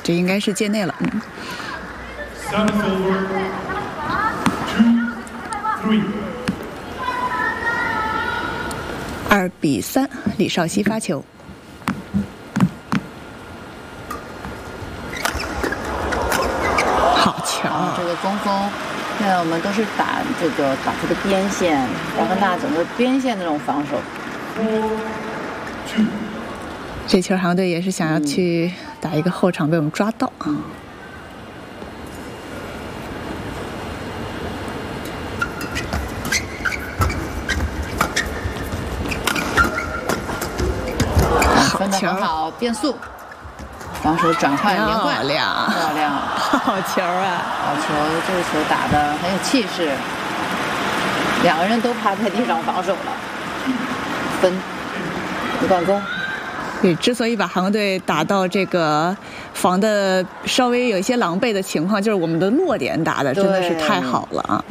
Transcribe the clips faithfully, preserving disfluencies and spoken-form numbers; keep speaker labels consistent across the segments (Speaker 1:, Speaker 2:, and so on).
Speaker 1: 这应该是界内了。嗯。二比三，李绍熙发球。好球！
Speaker 2: 这个攻锋，现在我们都是打这个打出的边线，然后那整个边线那种防守。
Speaker 1: 这球杭队也是想要去打一个后场，被我们抓到啊。嗯
Speaker 2: 分得很好，变速，防守转换连贯，
Speaker 1: 漂亮，
Speaker 2: 漂亮，
Speaker 1: 好球啊！
Speaker 2: 好球，这个球打得很有气势，两个人都趴在地上防守了，分，一冠攻。
Speaker 1: 对，之所以把杭队打到这个防的稍微有一些狼狈的情况，就是我们的落点打的真的是太好了啊！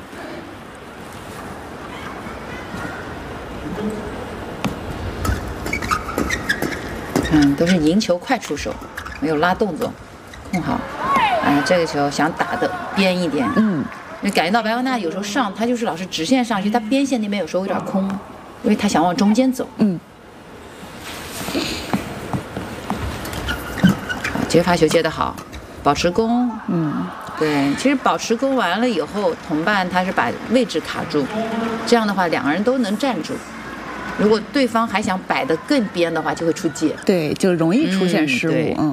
Speaker 2: 嗯，都是赢球快出手，没有拉动作，控好。哎，这个球想打的边一点，
Speaker 1: 嗯，
Speaker 2: 你感觉到白奥纳有时候上，他就是老是直线上去，他边线那边有时候有点空，因为他想往中间走。
Speaker 1: 嗯，
Speaker 2: 接发球接得好，保持攻。
Speaker 1: 嗯，
Speaker 2: 对，其实保持攻完了以后，同伴他是把位置卡住，这样的话两个人都能站住。如果对方还想摆得更边的话，就会出界，
Speaker 1: 对，就容易出现失误。嗯。